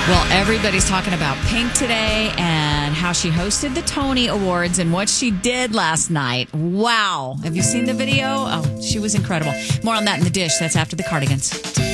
Well, everybody's talking about Pink today and how she hosted the Tony Awards and what she did last night. Wow. Have you seen the video? Oh, she was incredible. More on that in the dish. That's after the Cardigans.